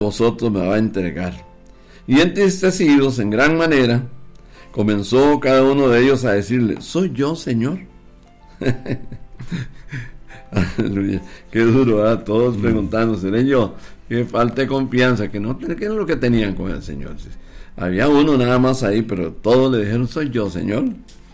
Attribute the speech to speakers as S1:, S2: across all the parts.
S1: vosotros me va a entregar. Y entristecidos en gran manera, comenzó cada uno de ellos a decirle: ¿soy yo, Señor? Aleluya, qué duro, ¿verdad? Todos preguntándose: ¿seré yo? Qué falta de confianza, que no, ¿qué es lo que tenían con el Señor? Había uno nada más ahí, pero todos le dijeron: ¿soy yo, Señor?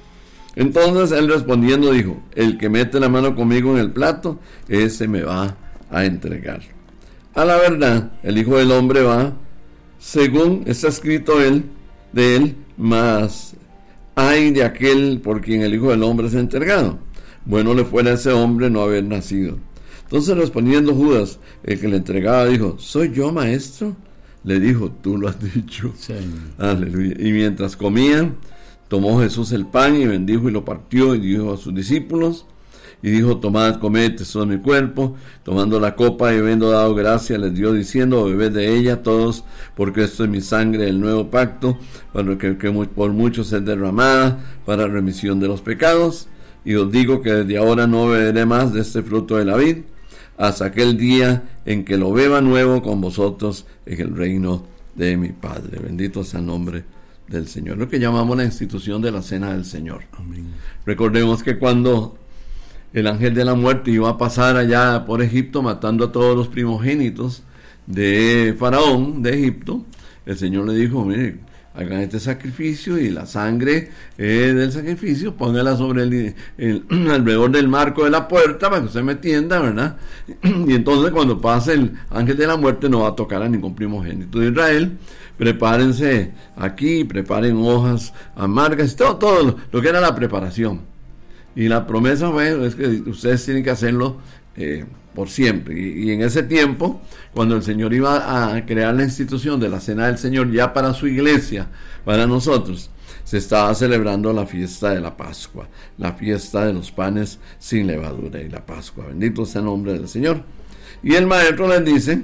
S1: Entonces él respondiendo dijo: el que mete la mano conmigo en el plato, ese me va a entregar. A la verdad, el Hijo del Hombre va según está escrito de él, mas ay de aquel por quien el Hijo del Hombre es entregado. Bueno le fuera a ese hombre no haber nacido. Entonces respondiendo Judas, el que le entregaba, dijo: ¿soy yo, maestro? Le dijo: tú lo has dicho. Sí. Aleluya. Y mientras comían, tomó Jesús el pan y bendijo y lo partió y dijo a sus discípulos, y dijo: tomad, comed, esto es mi cuerpo. Tomando la copa y habiendo dado gracias, les dio diciendo: bebed de ella todos, porque esto es mi sangre del nuevo pacto, para que por muchos es derramada para remisión de los pecados. Y os digo que desde ahora no beberé más de este fruto de la vid, hasta aquel día en que lo beba nuevo con vosotros en el reino de mi Padre. Bendito sea el nombre del Señor. Lo que llamamos la institución de la Cena del Señor. Amén. Recordemos que cuando el ángel de la muerte iba a pasar allá por Egipto matando a todos los primogénitos de Faraón de Egipto, el Señor le dijo: mire, hagan este sacrificio y la sangre del sacrificio póngala sobre alrededor del marco de la puerta para que usted me entienda, ¿verdad? Y entonces cuando pase el ángel de la muerte no va a tocar a ningún primogénito de Israel. Prepárense aquí, preparen hojas amargas, todo lo que era la preparación. Y la promesa fue: es que ustedes tienen que hacerlo por siempre. Y en ese tiempo, cuando el Señor iba a crear la institución de la Cena del Señor ya para su iglesia, para nosotros, se estaba celebrando la fiesta de la Pascua, la fiesta de los panes sin levadura y la Pascua. Bendito sea el nombre del Señor. Y el maestro les dice,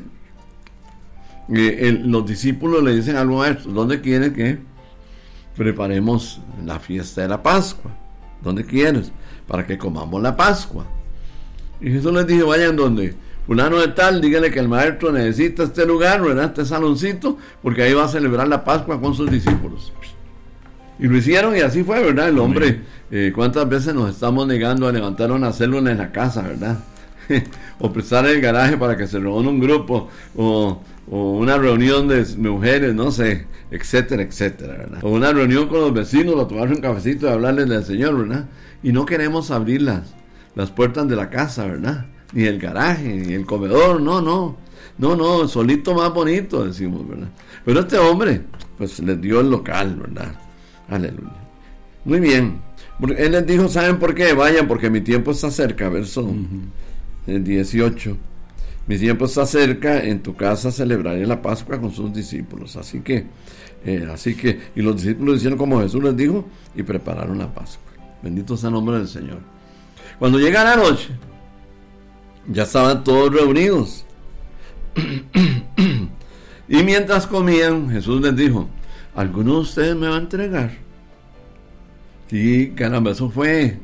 S1: los discípulos le dicen al maestro: ¿dónde quiere que preparemos la fiesta de la Pascua? ¿Dónde quieres? Para que comamos la Pascua. Y Jesús les dijo: vayan donde fulano de tal, díganle que el maestro necesita este lugar, ¿verdad? Este saloncito, porque ahí va a celebrar la Pascua con sus discípulos. Y lo hicieron y así fue, ¿verdad? El hombre, ¿cuántas veces nos estamos negando a levantar una célula en la casa, ¿verdad? O prestar el garaje para que se reúna un grupo, o una reunión de mujeres, no sé, etcétera, etcétera, ¿verdad? O una reunión con los vecinos, o tomarse un cafecito y hablarles del Señor, ¿verdad? Y no queremos abrir las puertas de la casa, ¿verdad? Ni el garaje, ni el comedor, no, solito más bonito, decimos, ¿verdad? Pero este hombre, pues les dio el local, ¿verdad? Aleluya. Muy bien. Él les dijo: ¿saben por qué? Vayan, porque mi tiempo está cerca, verso 18. Mi tiempo está cerca, en tu casa celebraré la Pascua con sus discípulos. Así que, y los discípulos hicieron como Jesús les dijo y prepararon la Pascua. Bendito sea el nombre del Señor. Cuando llega la noche, ya estaban todos reunidos. Y mientras comían, Jesús les dijo: ¿alguno de ustedes me va a entregar? Y caramba, eso fue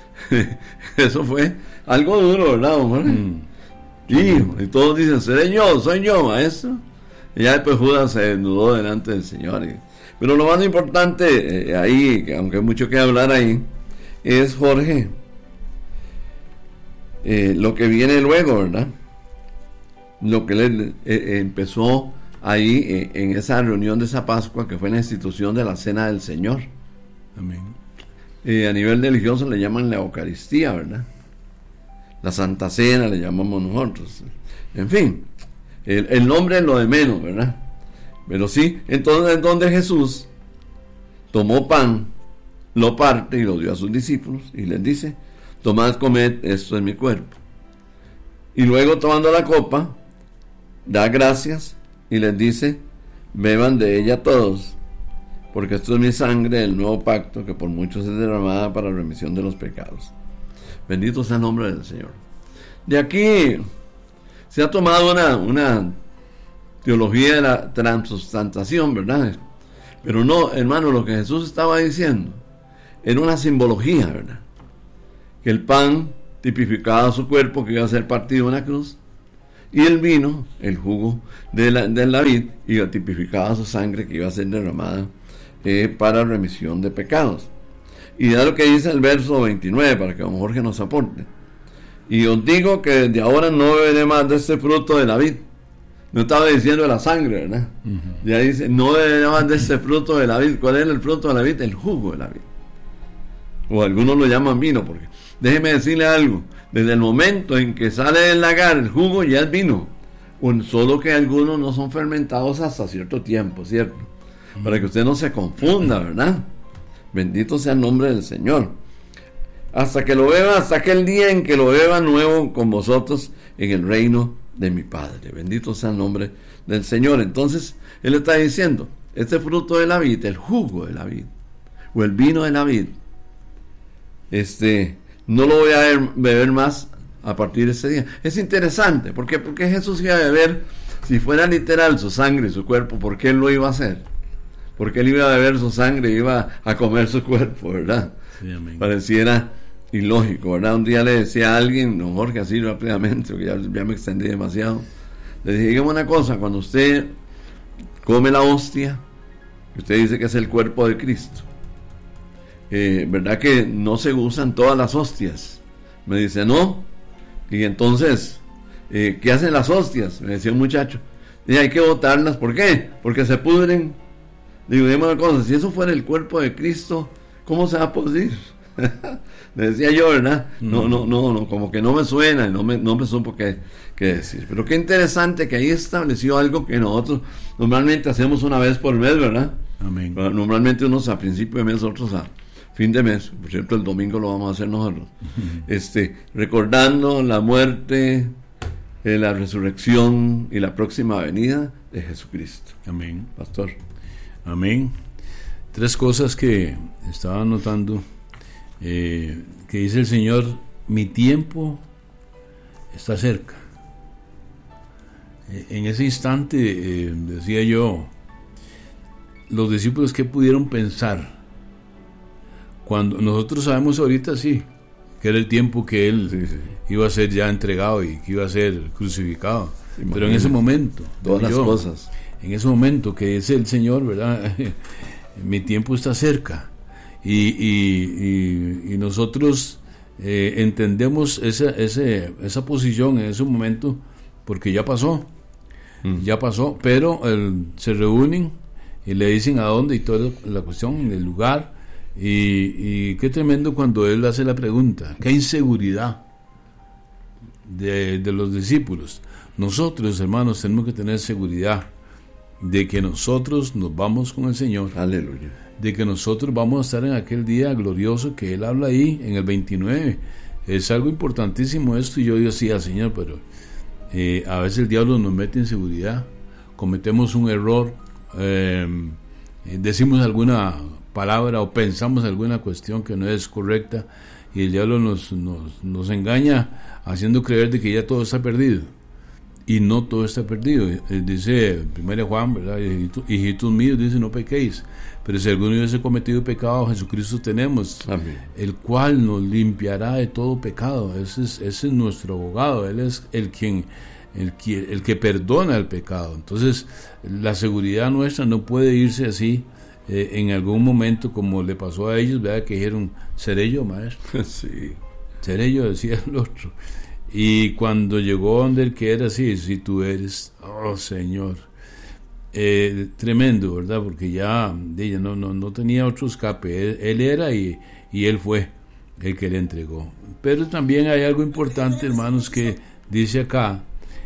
S1: algo duro, ¿verdad, hombre? Y todos dicen: soy yo, maestro. Y ya después Judas se desnudó delante del Señor. Pero lo más importante ahí, aunque hay mucho que hablar ahí, es, Jorge, lo que viene luego, ¿verdad? Lo que él empezó ahí en esa reunión de esa Pascua, que fue la institución de la Cena del Señor. Amén. A nivel religioso le llaman la Eucaristía, ¿verdad? La Santa Cena le llamamos nosotros. En fin, el nombre es lo de menos, ¿verdad? Pero sí, entonces donde Jesús tomó pan, lo parte y lo dio a sus discípulos y les dice: tomad, comed, esto es mi cuerpo. Y luego, tomando la copa, da gracias y les dice: beban de ella todos, porque esto es mi sangre del nuevo pacto, que por muchos es derramada para la remisión de los pecados. Bendito sea el nombre del Señor. De aquí se ha tomado una teología de la transubstanciación, ¿verdad? Pero no, hermano, lo que Jesús estaba diciendo era una simbología, ¿verdad? Que el pan tipificaba su cuerpo, que iba a ser partido en la cruz, y el vino, el jugo de la vid, y tipificaba su sangre que iba a ser derramada para remisión de pecados. Y da lo que dice el verso 29, para que don Jorge nos aporte. Y os digo que desde ahora no beberé más de este fruto de la vid. No estaba diciendo de la sangre, ¿verdad? Uh-huh. Ya dice, no beberé más de este fruto de la vid. ¿Cuál es el fruto de la vid? El jugo de la vid. O algunos lo llaman vino, porque déjeme decirle algo. Desde el momento en que sale del lagar el jugo, ya es vino. Solo que algunos no son fermentados hasta cierto tiempo, ¿cierto? Uh-huh. Para que usted no se confunda, ¿verdad? Bendito sea el nombre del Señor. Hasta que lo beba, hasta aquel día en que lo beba nuevo con vosotros en el reino de mi Padre. Bendito sea el nombre del Señor. Entonces, Él está diciendo, este fruto de la vid, el jugo de la vid, o el vino de la vid, no lo voy a beber más a partir de ese día. Es interesante, ¿por qué? Porque Jesús iba a beber, si fuera literal, su sangre y su cuerpo, ¿por qué Él lo iba a hacer? Porque Él iba a beber su sangre y iba a comer su cuerpo, ¿verdad? Sí, amén. Pareciera ilógico, ¿verdad? Un día le decía a alguien, don Jorge, así rápidamente, porque ya me extendí demasiado, le dije, dígame una cosa, cuando usted come la hostia, usted dice que es el cuerpo de Cristo, ¿verdad que no se usan todas las hostias? Me dice, no. Y entonces, ¿qué hacen las hostias? Me decía un muchacho, y hay que botarlas, ¿por qué? Porque se pudren. Digo, dígame una cosa, si eso fuera el cuerpo de Cristo, ¿cómo se va a pudrir? Le decía yo, ¿verdad? No, como que no me suena, no me supo qué decir. Pero qué interesante que ahí estableció algo que nosotros normalmente hacemos una vez por mes, ¿verdad? Amén. Normalmente unos a principio de mes, otros a fin de mes. Por cierto, el domingo lo vamos a hacer nosotros. Recordando la muerte, la resurrección y la próxima venida de Jesucristo.
S2: Amén.
S1: Pastor.
S2: Amén. 3 cosas que estaba notando. Que dice el Señor, mi tiempo está cerca. En ese instante, decía yo, los discípulos, ¿qué pudieron pensar? Cuando nosotros sabemos ahorita, sí, que era el tiempo que Él iba a ser ya entregado y que iba a ser crucificado. Imagínate, pero en ese momento,
S1: todas las cosas.
S2: En ese momento que dice el Señor, ¿verdad? Mi tiempo está cerca. Y nosotros entendemos esa posición en ese momento porque ya pasó, pero se reúnen y le dicen a dónde y toda la cuestión, el lugar, y qué tremendo cuando Él hace la pregunta, qué inseguridad de los discípulos. Nosotros, hermanos, tenemos que tener seguridad de que nosotros nos vamos con el Señor.
S1: Aleluya.
S2: De que nosotros vamos a estar en aquel día glorioso que Él habla ahí, en el 29. Es algo importantísimo esto, y yo decía, Señor, pero a veces el diablo nos mete en seguridad, cometemos un error, decimos alguna palabra o pensamos alguna cuestión que no es correcta, y el diablo nos engaña haciendo creer de que ya todo está perdido. Y no todo está perdido. Dice 1 Juan, ¿verdad? Hijitos míos, dice, no pequéis. Pero si alguno hubiese cometido pecado, Jesucristo tenemos. Amén. El cual nos limpiará de todo pecado. Ese es nuestro abogado. Él es el que perdona el pecado. Entonces, la seguridad nuestra no puede irse así en algún momento, como le pasó a ellos, ¿verdad? Que dijeron, ¿seré yo, maestro?
S1: Sí.
S2: Seré yo, decía el otro. Y cuando llegó donde él que era así, si tú eres, oh Señor, tremendo, ¿verdad? Porque ya ella no tenía otro escape. Él era y él fue el que le entregó. Pero también hay algo importante, hermanos, que dice acá,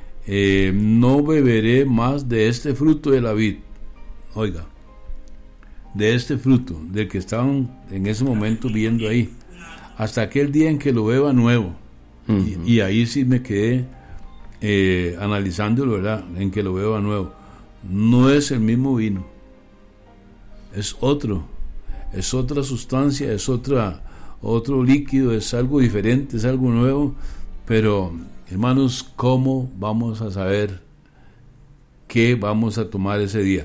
S2: no beberé más de este fruto de la vid. Oiga, de este fruto, del que estaban en ese momento viendo ahí, hasta aquel día en que lo beba nuevo. Uh-huh. Y ahí sí me quedé analizándolo, ¿verdad? En que lo veo a nuevo. No es el mismo vino, es otro, es otra sustancia, es otro líquido, es algo diferente, es algo nuevo. Pero, hermanos, ¿cómo vamos a saber qué vamos a tomar ese día?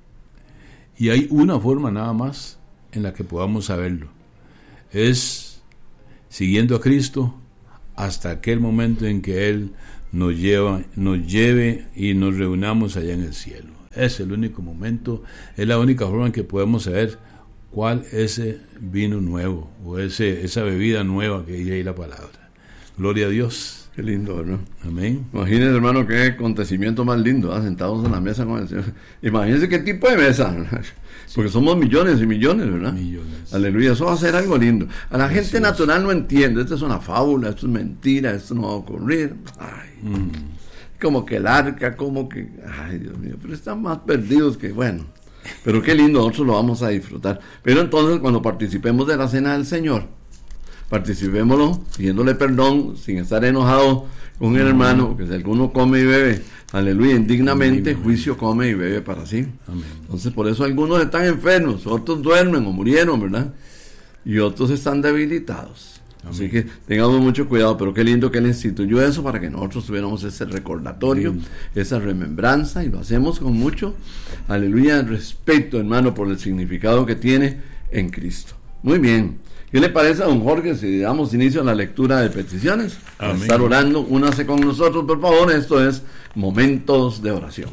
S2: Y hay una forma nada más en la que podamos saberlo, es siguiendo a Cristo hasta aquel momento en que Él nos lleve y nos reunamos allá en el cielo. Es el único momento, es la única forma en que podemos saber cuál es ese vino nuevo o esa bebida nueva que dice ahí la palabra. Gloria a Dios.
S1: Qué lindo, ¿no?
S2: Amén.
S1: Imagínense, hermano, qué acontecimiento más lindo, sentados en la mesa con el Señor. Imagínense qué tipo de mesa, ¿verdad? Porque somos millones y millones, ¿verdad?
S2: Millones.
S1: Aleluya, eso va a ser algo lindo. A la gente
S2: Así
S1: natural no entiende, esto es una fábula, esto es mentira, esto no va a ocurrir. Ay, como que el arca, como que, ay, Dios mío, pero están más perdidos que, bueno. Pero qué lindo, nosotros lo vamos a disfrutar. Pero entonces, cuando participemos de la cena del Señor, participémoslo pidiéndole perdón, sin estar enojado con el hermano, porque si alguno come y bebe, aleluya, indignamente, juicio come y bebe para sí.
S2: Amén.
S1: Entonces, por eso algunos están enfermos, otros duermen o murieron, ¿verdad? Y otros están debilitados.
S2: Amén.
S1: Así que tengamos mucho cuidado, pero qué lindo que Él instituyó eso para que nosotros tuviéramos ese recordatorio, esa remembranza, y lo hacemos con mucho, aleluya, respeto, hermano, por el significado que tiene en Cristo. Muy bien. ¿Qué le parece a don Jorge si damos inicio a la lectura de peticiones? Para estar orando, únase con nosotros, por favor. Esto es Momentos de Oración.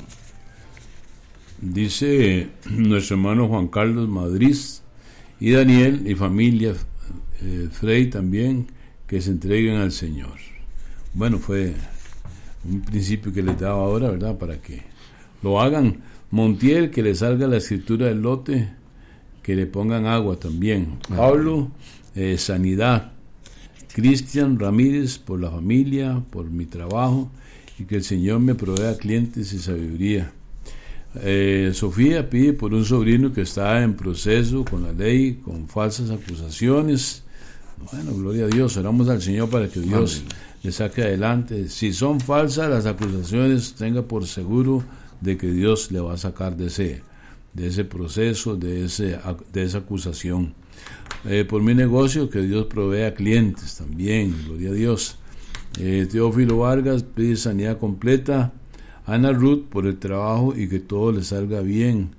S2: Dice nuestro hermano Juan Carlos Madrid y Daniel y familia Frey también, que se entreguen al Señor. Bueno, fue un principio que les daba ahora, ¿verdad? Para que lo hagan. Montiel, que le salga la escritura del lote, que le pongan agua también. Pablo, sanidad. Cristian Ramírez, por la familia, por mi trabajo, y que el Señor me provea clientes y sabiduría. Sofía pide por un sobrino que está en proceso con la ley, con falsas acusaciones. Bueno, gloria a Dios, oramos al Señor para que Dios le saque adelante. Si son falsas las acusaciones, tenga por seguro de que Dios le va a sacar de ese proceso, de esa acusación. Por mi negocio, que Dios provea clientes también, gloria a Dios. Teófilo Vargas pide sanidad completa. Ana Ruth, por el trabajo y que todo le salga bien.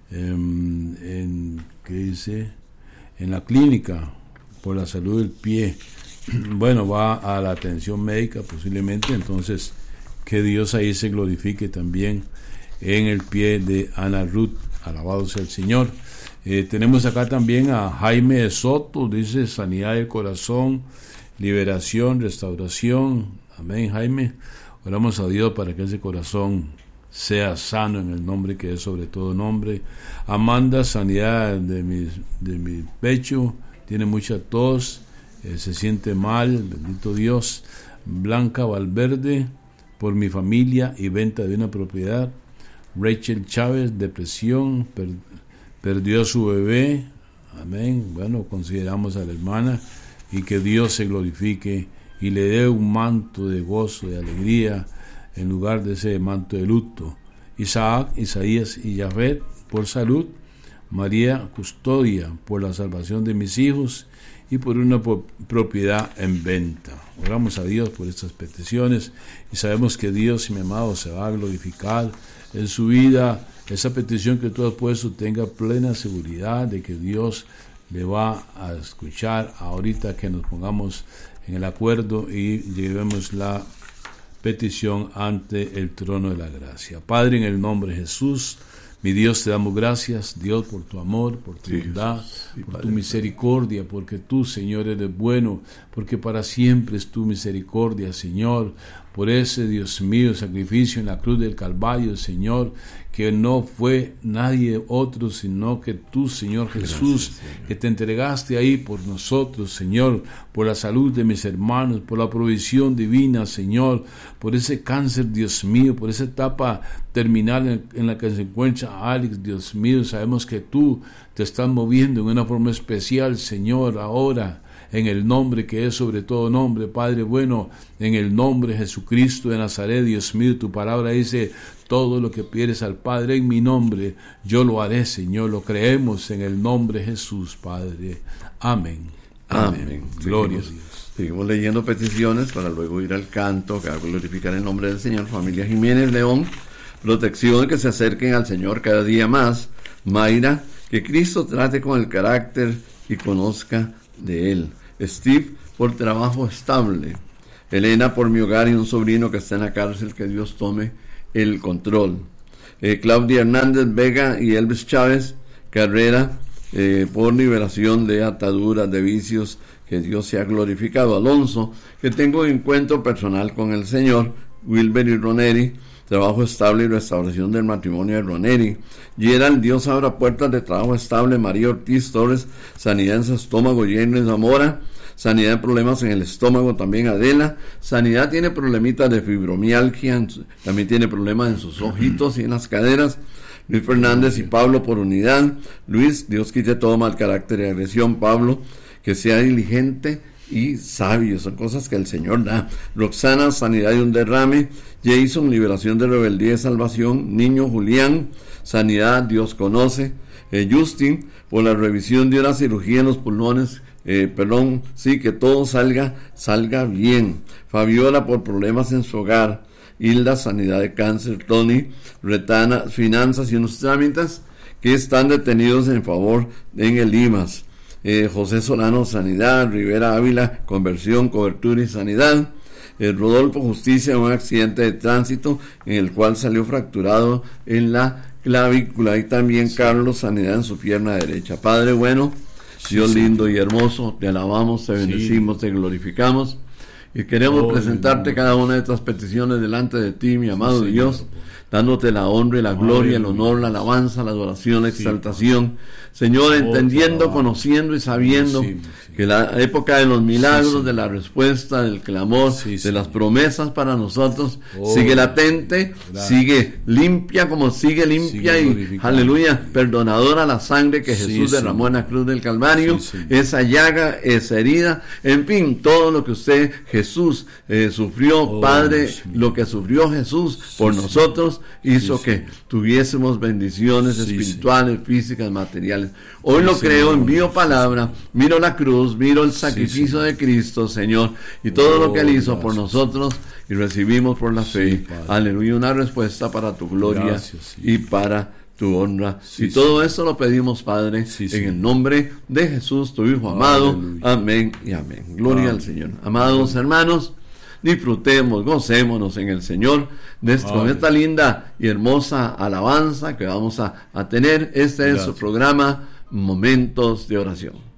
S2: ¿Qué dice? En la clínica, por la salud del pie. Bueno, va a la atención médica posiblemente, entonces que Dios ahí se glorifique también en el pie de Ana Ruth. Alabado sea el Señor. Tenemos acá también a Jaime de Soto, dice sanidad del corazón, liberación, restauración. Amén, Jaime. Oramos a Dios para que ese corazón sea sano en el nombre que es sobre todo nombre. Amanda, sanidad de mi pecho, tiene mucha tos, se siente mal, bendito Dios. Blanca Valverde, por mi familia y venta de una propiedad. Rachel Chávez, depresión, perdió a su bebé. Amén. Bueno, consideramos a la hermana y que Dios se glorifique y le dé un manto de gozo, de alegría, en lugar de ese manto de luto. Isaac, Isaías y Yafet, por salud. María Custodia, por la salvación de mis hijos y por una propiedad en venta. Oramos a Dios por estas peticiones y sabemos que Dios, mi amado, se va a glorificar en su vida. Esa petición que tú has puesto, tenga plena seguridad de que Dios le va a escuchar ahorita que nos pongamos en el acuerdo y llevemos la petición ante el trono de la gracia. Padre, en el nombre de Jesús, mi Dios, te damos gracias, Dios, por tu amor, por tu bondad, por tu misericordia, porque tú, Señor, eres bueno, porque para siempre es tu misericordia, Señor, por ese, Dios mío, sacrificio en la cruz del Calvario, Señor, que no fue nadie otro, sino que tú, Señor Jesús, gracias, que te entregaste ahí por nosotros, Señor, por la salud de mis hermanos, por la provisión divina, Señor, por ese cáncer, Dios mío, por esa etapa terminal en la que se encuentra Alex, Dios mío, sabemos que tú te estás moviendo en una forma especial, Señor, ahora, en el nombre que es sobre todo nombre, Padre bueno, en el nombre de Jesucristo de Nazaret, Dios mío, tu palabra dice, todo lo que pidieres al Padre en mi nombre, yo lo haré, Señor, lo creemos en el nombre de Jesús, Padre. Amén. Amén. Gloria a Dios.
S1: Seguimos leyendo peticiones para luego ir al canto, que va a glorificar el nombre del Señor. Familia Jiménez León, protección, que se acerquen al Señor cada día más. Mayra, que Cristo trate con el carácter y conozca de Él. Steve, por trabajo estable. Elena por mi hogar y un sobrino que está en la cárcel, que Dios tome el control. Claudia Hernández Vega y Elvis Chávez Carrera, por liberación de ataduras, de vicios, que Dios sea glorificado. Alonso, que tengo encuentro personal con el Señor. Wilber y Roneri, trabajo estable y restauración del matrimonio de Roneri. Gerald, Dios abra puertas de trabajo estable. María Ortiz Torres, sanidad en su estómago. Jenny Zamora, sanidad de problemas en el estómago. También Adela, sanidad, tiene problemitas de fibromialgia, también tiene problemas en sus ojitos y en las caderas. Luis Fernández y Pablo por unidad. Luis, Dios quite todo mal carácter y agresión. Pablo, que sea diligente y sabio, son cosas que el Señor da. Roxana, sanidad de un derrame. Jason, liberación de rebeldía y salvación. Niño Julián, sanidad, Dios conoce. Justin, por la revisión de una cirugía en los pulmones, que todo salga bien. Fabiola, por problemas en su hogar. Hilda, sanidad de cáncer. Tony, Retana, finanzas y unos trámites que están detenidos en favor en el IMAS. José Solano, sanidad. Rivera Ávila, conversión, cobertura y sanidad. Rodolfo, justicia, un accidente de tránsito en el cual salió fracturado en la clavícula. Y también Carlos, sanidad en su pierna derecha. Padre bueno, Dios lindo y hermoso, te alabamos, te bendecimos, te glorificamos y queremos presentarte cada una de estas peticiones delante de ti, mi amado Dios, dándote la honra y la gloria, el honor, la alabanza, la adoración, la exaltación. Señor, entendiendo, conociendo y sabiendo que la época de los milagros, de la respuesta, del clamor, de las promesas para nosotros, sigue latente, sigue limpia como sigue limpia y, aleluya, perdonadora la sangre que Jesús derramó en la cruz del Calvario, esa llaga, esa herida, en fin, todo lo que usted, Jesús, sufrió, Padre, lo que sufrió Jesús por nosotros, hizo que tuviésemos bendiciones espirituales, físicas, materiales. Hoy lo creo, envío palabra, miro la cruz, miro el sacrificio de Cristo, Señor, y todo lo que Él hizo por nosotros, y recibimos por la fe, aleluya, una respuesta para tu gloria y para tu honra. Y todo esto lo pedimos, Padre, en el nombre de Jesús, tu Hijo amado. Aleluya. Amén y amén. Gloria al Señor. Amados hermanos, disfrutemos, gocémonos en el Señor con esta linda y hermosa alabanza que vamos a tener. Este es su programa, Momentos de Oración.